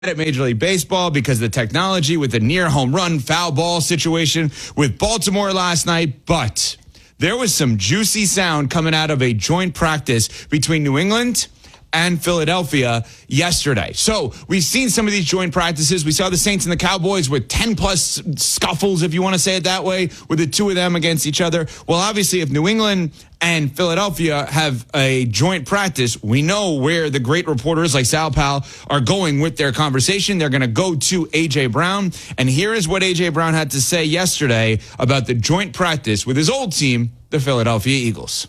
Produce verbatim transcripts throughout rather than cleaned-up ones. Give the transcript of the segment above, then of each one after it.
at Major League Baseball because of the technology with the near home run foul ball situation with Baltimore last night, but there was some juicy sound coming out of a joint practice between New England and Philadelphia yesterday. So we've seen some of these joint practices. We saw the Saints and the Cowboys with ten plus scuffles, if you want to say it that way, with the two of them against each other. Well, obviously, if New England and Philadelphia have a joint practice, we know where the great reporters like Sal Pal are going with their conversation. They're going to go to A J. Brown. And here is what A J. Brown had to say yesterday about the joint practice with his old team, the Philadelphia Eagles.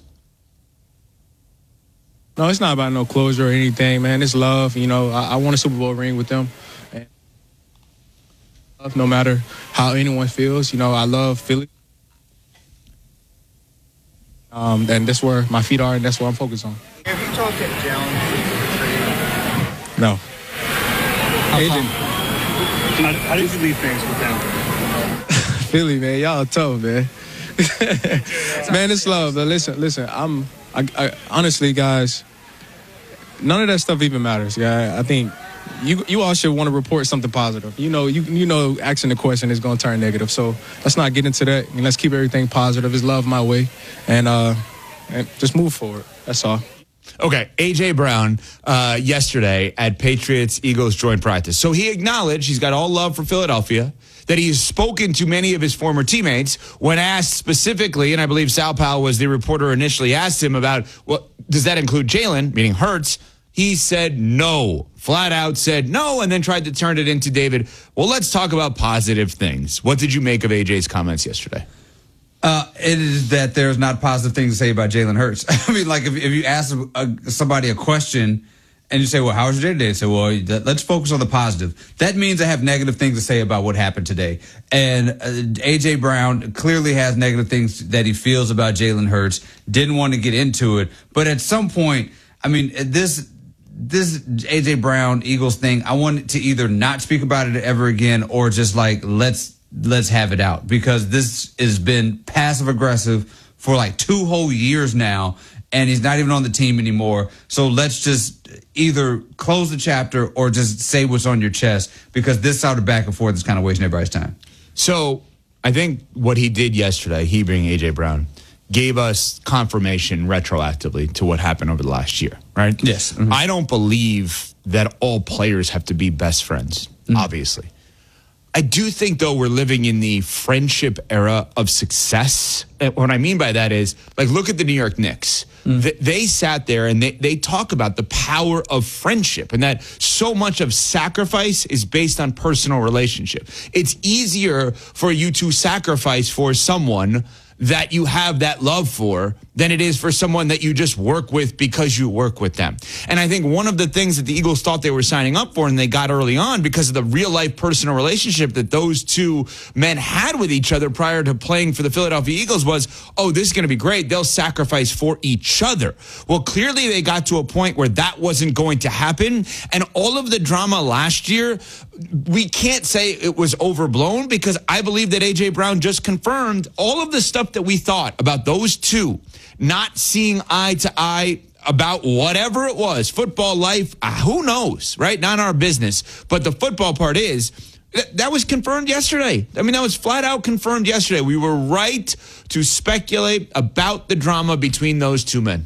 No, it's not about no closure or anything, man. It's love. You know, I, I won a Super Bowl ring with them. And no matter how anyone feels, you know, I love Philly. Um, and that's where my feet are, and that's what I'm focused on. Have you talked to Jalen? No. How, how, how did you leave things with them? Philly, man, y'all tough, man. Man, it's love. But listen, listen, I'm, I, I, honestly, guys, none of that stuff even matters. Yeah, I think you you all should want to report something positive. You know, you you know, asking the question is going to turn negative. So let's not get into that. And let's keep everything positive. It's love my way, and uh, and just move forward. That's all. Okay, A J. Brown uh, yesterday at Patriots-Eagles joint practice. So he acknowledged he's got all love for Philadelphia, that he's spoken to many of his former teammates. When asked specifically, and I believe Sal Pal was the reporter initially asked him about, well, does that include Jalen, meaning Hurts? He said no, flat out said no, and then tried to turn it into, David, well, let's talk about positive things. What did you make of A J's comments yesterday? Uh, it is that there's not positive things to say about Jalen Hurts. I mean, like if, if you ask a, somebody a question and you say, well, how was your day today? They say, well, let's focus on the positive. That means I have negative things to say about what happened today. And uh, A J. Brown clearly has negative things that he feels about Jalen Hurts. Didn't want to get into it. But at some point, I mean, this this A J. Brown Eagles thing, I want to either not speak about it ever again or just like let's let's have it out, because this has been passive aggressive for like two whole years now. And he's not even on the team anymore. So let's just either close the chapter or just say what's on your chest, because this sort of back and forth is kind of wasting everybody's time. So I think what he did yesterday, he being A J. Brown, gave us confirmation retroactively to what happened over the last year, right? Yes. Mm-hmm. I don't believe that all players have to be best friends, mm-hmm. obviously. I do think, though, we're living in the friendship era of success. And what I mean by that is, like, look at the New York Knicks. Mm. They, they sat there and they, they talk about the power of friendship and that so much of sacrifice is based on personal relationship. It's easier for you to sacrifice for someone that you have that love for than it is for someone that you just work with because you work with them. And I think one of the things that the Eagles thought they were signing up for and they got early on because of the real-life personal relationship that those two men had with each other prior to playing for the Philadelphia Eagles was, oh, this is going to be great. They'll sacrifice for each other. Well, clearly they got to a point where that wasn't going to happen. And all of the drama last year, we can't say it was overblown, because I believe that A J. Brown just confirmed all of the stuff that we thought about those two not seeing eye to eye about whatever it was, football life, uh, who knows, right? Not our business. But the football part is, th- that was confirmed yesterday. I mean, that was flat out confirmed yesterday. We were right to speculate about the drama between those two men.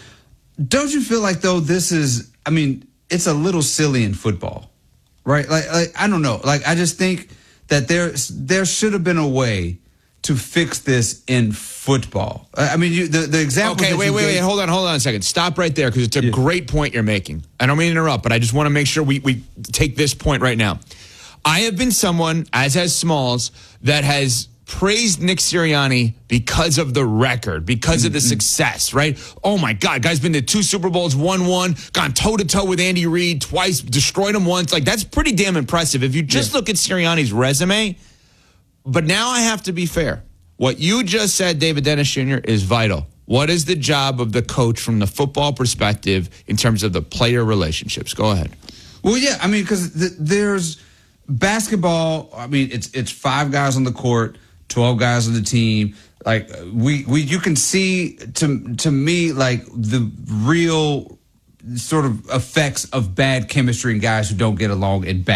Don't you feel like, though, this is, I mean, it's a little silly in football, right? Like, like I don't know. Like, I just think that there, there should have been a way to fix this in football. I mean, you, the, the example. Okay, wait, wait, gave, wait. Hold on, hold on a second. Stop right there, because it's a yeah. great point you're making. I don't mean to interrupt, but I just want to make sure we, we take this point right now. I have been someone, as has Smalls, that has praised Nick Sirianni because of the record, because mm-hmm. of the success, right? Oh, my God. Guy's been to two Super Bowls, won one, gone toe-to-toe with Andy Reid twice, destroyed him once. Like, that's pretty damn impressive. If you just yeah. look at Sirianni's resume. But now I have to be fair. What you just said, David Dennis Junior, is vital. What is the job of the coach from the football perspective in terms of the player relationships? Go ahead. Well, yeah, I mean, because th- there's basketball. I mean, it's it's five guys on the court, twelve guys on the team. Like we we you can see to to me like the real sort of effects of bad chemistry and guys who don't get along and bad